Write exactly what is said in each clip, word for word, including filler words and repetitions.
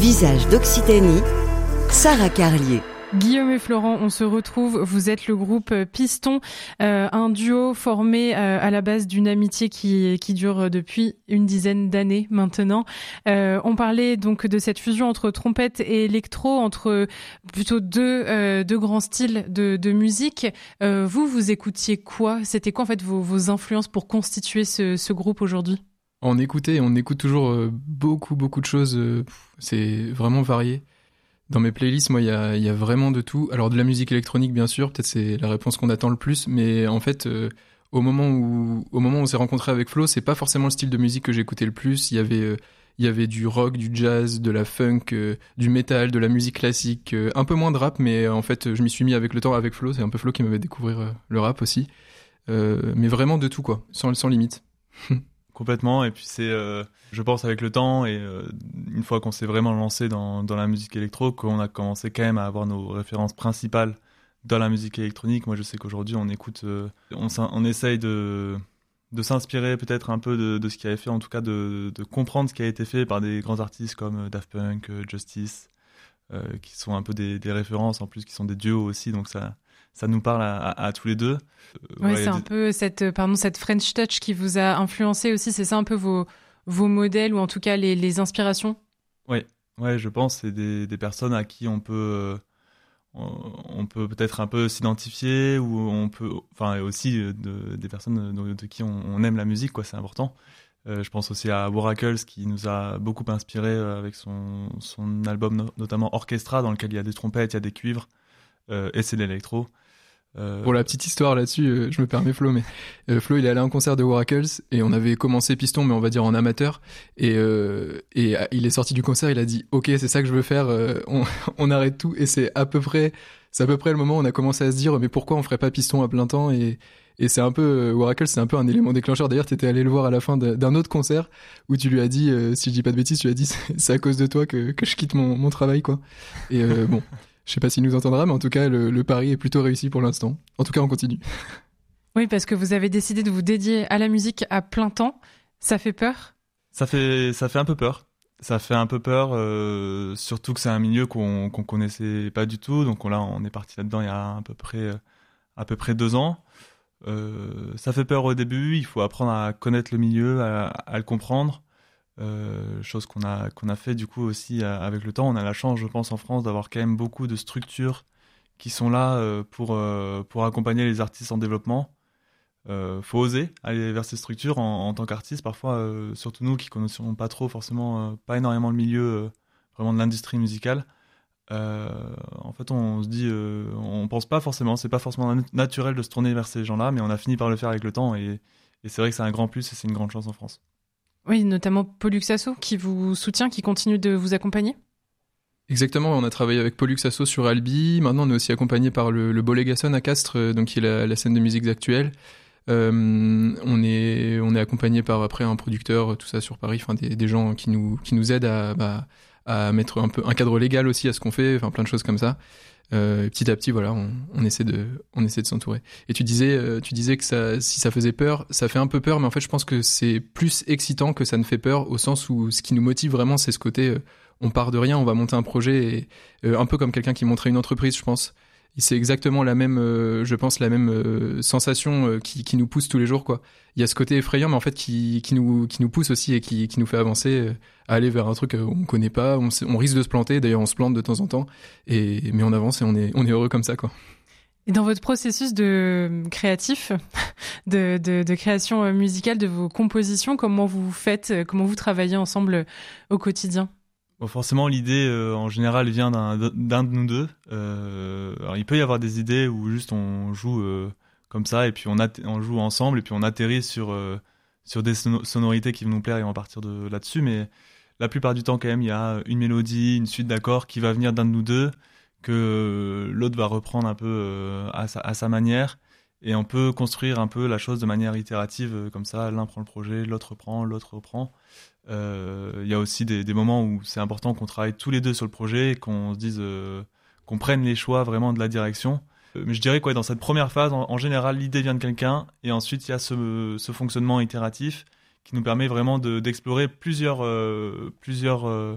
Visage d'Occitanie, Sarah Carlier. Guillaume et Florent, on se retrouve. Vous êtes le groupe Piston, euh, un duo formé euh, à la base d'une amitié qui, qui dure depuis une dizaine d'années maintenant. Euh, on parlait donc de cette fusion entre trompette et électro, entre plutôt deux, euh, deux grands styles de, de musique. Euh, vous, vous écoutiez quoi ? C'était quoi en fait vos, vos influences pour constituer ce, ce groupe aujourd'hui ? On écoutait, on écoute toujours euh, beaucoup, beaucoup de choses. Euh, c'est vraiment varié. Dans mes playlists, moi, il y a, y a vraiment de tout. Alors, de la musique électronique, bien sûr, peut-être c'est la réponse qu'on attend le plus, mais en fait, euh, au moment où, au moment où on s'est rencontrés avec Flo, c'est pas forcément le style de musique que j'écoutais le plus. Il y avait, euh, il y avait du rock, du jazz, de la funk, euh, du métal, de la musique classique, euh, un peu moins de rap, mais euh, en fait, je m'y suis mis avec le temps, avec Flo. C'est un peu Flo qui m'avait découvert euh, le rap aussi, euh, mais vraiment de tout, quoi, sans, sans limite. Complètement, et puis c'est, euh, je pense, avec le temps, et euh, une fois qu'on s'est vraiment lancé dans, dans la musique électro, qu'on a commencé quand même à avoir nos références principales dans la musique électronique. Moi, je sais qu'aujourd'hui, on écoute, euh, on, on essaye de, de s'inspirer peut-être un peu de, de ce qui a été fait, en tout cas de, de comprendre ce qui a été fait par des grands artistes comme Daft Punk, Justice, euh, qui sont un peu des, des références, en plus, qui sont des duos aussi, donc ça... ça nous parle à, à, à tous les deux. Oui, ouais, c'est un des... peu cette, pardon, cette French touch qui vous a influencé aussi, c'est ça un peu vos, vos modèles ou en tout cas les, les inspirations ? Oui, ouais, je pense que c'est des, des personnes à qui on peut, euh, on, on peut peut-être un peu s'identifier, ou on peut, enfin aussi de, des personnes de, de qui on, on aime la musique, quoi, c'est important. Euh, je pense aussi à Waracles qui nous a beaucoup inspiré euh, avec son, son album no- notamment Orchestra, dans lequel il y a des trompettes, il y a des cuivres, euh, et c'est de l'électro. Euh... Pour la petite histoire là-dessus, euh, je me permets Flo, mais euh, Flo il est allé à un concert de Waracles et on avait commencé Piston, mais on va dire en amateur, et, euh, et euh, il est sorti du concert, il a dit ok, c'est ça que je veux faire, euh, on, on arrête tout, et c'est à peu près c'est à peu près le moment où on a commencé à se dire mais pourquoi on ferait pas Piston à plein temps, et et c'est un peu euh, Waracles, c'est un peu un élément déclencheur. D'ailleurs, t'étais allé le voir à la fin de, d'un autre concert où tu lui as dit, euh, si je dis pas de bêtises, tu lui as dit c'est, c'est à cause de toi que que je quitte mon mon travail, quoi. Et euh, bon. Je sais pas s'il nous entendra, mais en tout cas, le, le pari est plutôt réussi pour l'instant. En tout cas, on continue. Oui, parce que vous avez décidé de vous dédier à la musique à plein temps. Ça fait peur ? Ça fait, ça fait un peu peur. Ça fait un peu peur, euh, surtout que c'est un milieu qu'on, qu'on connaissait pas du tout. Donc on, là, on est parti là-dedans il y a à peu près, à peu près deux ans. Euh, ça fait peur au début. Il faut apprendre à connaître le milieu, à, à le comprendre. Euh, chose qu'on a qu'on a fait du coup aussi euh, avec le temps. On a la chance, je pense, en France d'avoir quand même beaucoup de structures qui sont là euh, pour euh, pour accompagner les artistes en développement. Euh, faut oser aller vers ces structures en, en tant qu'artiste. Parfois, euh, surtout nous qui connaissons pas trop forcément, euh, pas énormément le milieu euh, vraiment de l'industrie musicale. Euh, en fait, on se dit, euh, on pense pas forcément, c'est pas forcément naturel de se tourner vers ces gens-là, mais on a fini par le faire avec le temps, et, et c'est vrai que c'est un grand plus et c'est une grande chance en France. Oui, notamment Pollux Asso qui vous soutient, qui continue de vous accompagner. Exactement, on a travaillé avec Pollux Asso sur Albi. Maintenant, on est aussi accompagné par le, le Bolégason à Castres, donc qui est la, la scène de musique actuelle. Euh, on est on est accompagné par après un producteur, tout ça sur Paris, enfin des, des gens qui nous qui nous aident à bah, à mettre un peu un cadre légal aussi à ce qu'on fait, enfin plein de choses comme ça. Euh, petit à petit, voilà, on, on essaie de, on essaie de s'entourer. Et tu disais, euh, tu disais que ça, si ça faisait peur, ça fait un peu peur, mais en fait, je pense que c'est plus excitant que ça ne fait peur, au sens où ce qui nous motive vraiment, c'est ce côté, euh, on part de rien, on va monter un projet, et euh, un peu comme quelqu'un qui monterait une entreprise, je pense. C'est exactement la même, euh, je pense, la même euh, sensation euh, qui, qui nous pousse tous les jours, quoi. Il y a ce côté effrayant, mais en fait, qui, qui nous, qui nous pousse aussi et qui, qui nous fait avancer, euh, à aller vers un truc euh, on connaît pas, on, on risque de se planter. D'ailleurs, on se plante de temps en temps, et mais on avance et on est, on est heureux comme ça, quoi. Et dans votre processus de créatif, de, de, de création musicale de vos compositions, comment vous faites, comment vous travaillez ensemble au quotidien ? Bon, forcément, l'idée, euh, en général, vient d'un, d'un de nous deux. Euh, alors, il peut y avoir des idées où juste on joue euh, comme ça, et puis on, att- on joue ensemble, et puis on atterrit sur, euh, sur des son- sonorités qui vont nous plaire, et on va partir de là-dessus. Mais la plupart du temps, quand même, il y a une mélodie, une suite d'accords qui va venir d'un de nous deux, que euh, l'autre va reprendre un peu euh, à, sa, à sa manière. Et on peut construire un peu la chose de manière itérative, euh, comme ça. L'un prend le projet, l'autre reprend, l'autre reprend. Il euh, y a aussi des, des moments où c'est important qu'on travaille tous les deux sur le projet et qu'on se dise, euh, qu'on prenne les choix vraiment de la direction. Euh, mais je dirais quoi, dans cette première phase, en, en général, l'idée vient de quelqu'un, et ensuite il y a ce, ce fonctionnement itératif qui nous permet vraiment de, d'explorer plusieurs, euh, plusieurs euh,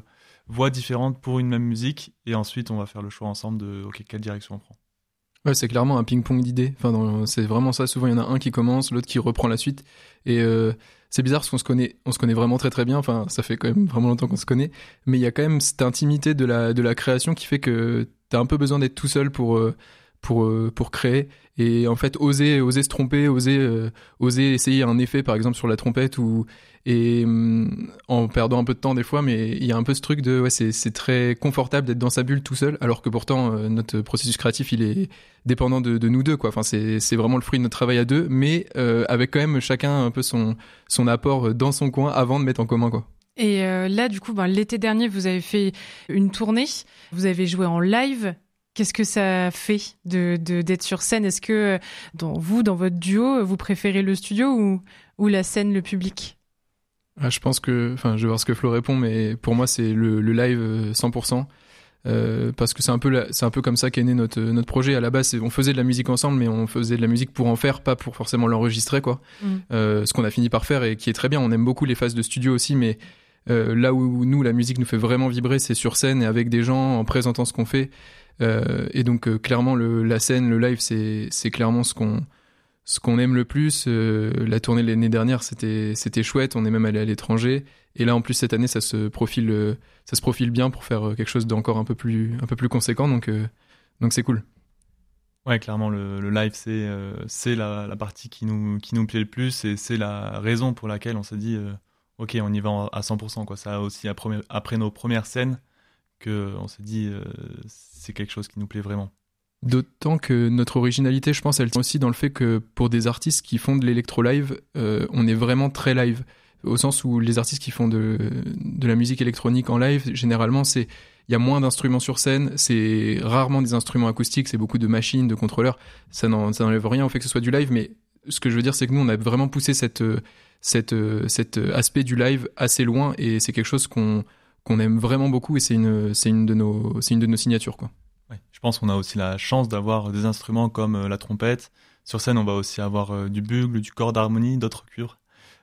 voix différentes pour une même musique, et ensuite on va faire le choix ensemble de ok, quelle direction on prend. Ouais, c'est clairement un ping-pong d'idées. Enfin, dans, c'est vraiment ça. Souvent, il y en a un qui commence, l'autre qui reprend la suite. Et euh, c'est bizarre parce qu'on se connaît, on se connaît vraiment très très bien. Enfin, ça fait quand même vraiment longtemps qu'on se connaît. Mais il y a quand même cette intimité de la de la création qui fait que t'as un peu besoin d'être tout seul pour euh, pour euh, pour créer. Et en fait, oser oser se tromper, oser euh, oser essayer un effet, par exemple sur la trompette ou et hum, en perdant un peu de temps des fois. Mais il y a un peu ce truc de ouais, c'est c'est très confortable d'être dans sa bulle tout seul, alors que pourtant euh, notre processus créatif il est dépendant de, de nous deux, quoi. Enfin, c'est, c'est vraiment le fruit de notre travail à deux, mais euh, avec quand même chacun un peu son, son apport dans son coin avant de mettre en commun, quoi. Et euh, là, du coup, ben, l'été dernier, vous avez fait une tournée, vous avez joué en live. Qu'est-ce que ça fait de, de, d'être sur scène ? Est-ce que dans vous, dans votre duo, vous préférez le studio ou, ou la scène, le public ? Ah, je pense que, enfin, je vais voir ce que Flo répond, mais pour moi, c'est le, le live cent pour cent. Euh, parce que c'est un peu la, c'est un peu comme ça qu'est né notre notre projet à la base. C'est, on faisait de la musique ensemble, mais on faisait de la musique pour en faire, pas pour forcément l'enregistrer, quoi. Mm. Euh, ce qu'on a fini par faire et qui est très bien. On aime beaucoup les phases de studio aussi, mais euh, là où nous la musique nous fait vraiment vibrer, c'est sur scène et avec des gens en présentant ce qu'on fait. Euh, et donc euh, clairement le la scène, le live, c'est c'est clairement ce qu'on ce qu'on aime le plus. Euh, la tournée l'année dernière, c'était c'était chouette. On est même allé à l'étranger. Et là, en plus, cette année, ça se profile, euh, ça se profile bien pour faire quelque chose d'encore un peu plus, un peu plus conséquent. Donc, euh, donc c'est cool. Ouais, clairement, le, le live, c'est, euh, c'est la, la partie qui nous, qui nous plaît le plus, et c'est la raison pour laquelle on s'est dit, euh, ok, on y va à cent pour cent, quoi. Ça aussi, après, après nos premières scènes, que on s'est dit, euh, c'est quelque chose qui nous plaît vraiment. D'autant que notre originalité, je pense, elle tient aussi dans le fait que pour des artistes qui font de l'électro-live, euh, on est vraiment très live. Au sens où les artistes qui font de, de la musique électronique en live, généralement, c'est, il y a moins d'instruments sur scène, c'est rarement des instruments acoustiques, c'est beaucoup de machines, de contrôleurs. Ça, n'en, ça n'enlève rien au fait que ce soit du live, mais ce que je veux dire, c'est que nous, on a vraiment poussé cette, cette, cet aspect du live assez loin, et c'est quelque chose qu'on, qu'on aime vraiment beaucoup, et c'est une, c'est une de nos, c'est une de nos signatures, quoi. Ouais, je pense qu'on a aussi la chance d'avoir des instruments comme euh, la trompette. Sur scène, on va aussi avoir euh, du bugle, du corps d'harmonie, d'autres cuivres.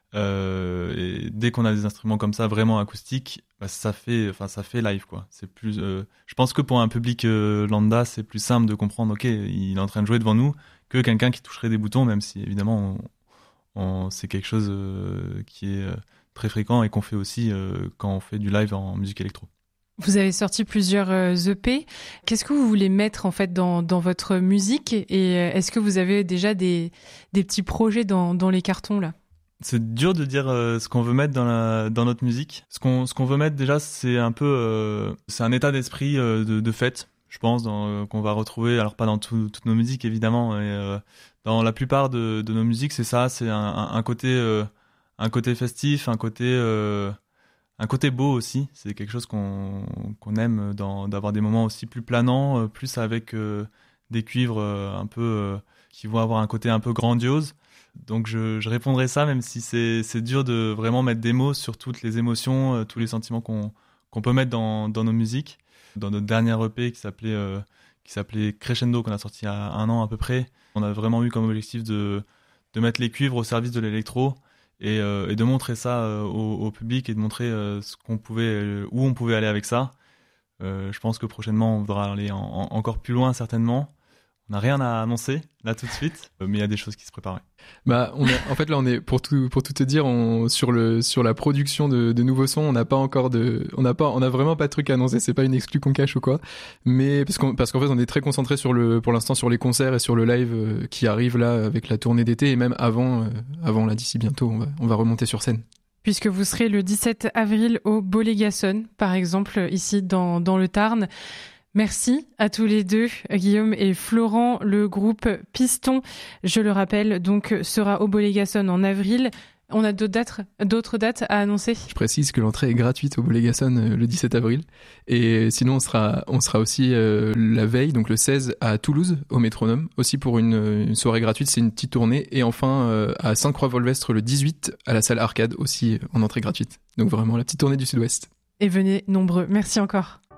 Euh, et dès qu'on a des instruments comme ça vraiment acoustiques, bah, ça fait, enfin ça fait live, quoi. C'est plus, euh, je pense que pour un public euh, lambda, c'est plus simple de comprendre, ok, il est en train de jouer devant nous, que quelqu'un qui toucherait des boutons, même si évidemment on, on, c'est quelque chose euh, qui est euh, très fréquent et qu'on fait aussi euh, quand on fait du live en musique électro. Vous avez sorti plusieurs euh, E P. Qu'est-ce que vous voulez mettre en fait dans dans votre musique, et euh, est-ce que vous avez déjà des des petits projets dans dans les cartons là ? C'est dur de dire euh, ce qu'on veut mettre dans la dans notre musique. Ce qu'on ce qu'on veut mettre déjà, c'est un peu euh, c'est un état d'esprit euh, de de fête, je pense, dans, euh, qu'on va retrouver. Alors pas dans tout, toutes nos musiques évidemment, mais euh, dans la plupart de de nos musiques, c'est ça. C'est un un, un côté euh, un côté festif, un côté euh, un côté beau aussi. C'est quelque chose qu'on qu'on aime, dans d'avoir des moments aussi plus planants, euh, plus avec euh, des cuivres euh, un peu euh, qui vont avoir un côté un peu grandiose. Donc je, je répondrai ça, même si c'est, c'est dur de vraiment mettre des mots sur toutes les émotions, euh, tous les sentiments qu'on, qu'on peut mettre dans, dans nos musiques. Dans notre dernière E P qui s'appelait, euh, qui s'appelait Crescendo, qu'on a sorti il y a un an à peu près, on a vraiment eu comme objectif de, de mettre les cuivres au service de l'électro, et, euh, et de montrer ça euh, au, au public, et de montrer euh, ce qu'on pouvait, euh, où on pouvait aller avec ça. Euh, je pense que prochainement on voudra aller en, en, encore plus loin certainement. On n'a rien à annoncer là tout de suite, mais il y a des choses qui se préparent. Bah, on a, en fait là, on est pour tout pour tout te dire, on, sur le sur la production de, de nouveaux sons, on n'a pas encore de, on n'a pas, on a vraiment pas de truc à annoncer. C'est pas une exclu qu'on cache ou quoi, mais parce qu'on parce qu'en fait, on est très concentré sur le, pour l'instant, sur les concerts et sur le live euh, qui arrive là avec la tournée d'été, et même avant, euh, avant là d'ici bientôt, on va on va remonter sur scène. Puisque vous serez le dix-sept avril au Bolégason, par exemple, ici dans dans le Tarn. Merci à tous les deux, Guillaume et Florent. Le groupe Piston, je le rappelle, donc sera au Bolégason en avril. On a d'autres dates, d'autres dates à annoncer ? Je précise que l'entrée est gratuite au Bolégason euh, le dix-sept avril. Et sinon, on sera, on sera aussi euh, la veille, donc le seize, à Toulouse, au Métronome, aussi pour une, une soirée gratuite. C'est une petite tournée. Et enfin, euh, à Sainte-Croix-Volvestre le dix-huit, à la salle Arcade, aussi en entrée gratuite. Donc vraiment la petite tournée du Sud-Ouest. Et venez nombreux. Merci encore.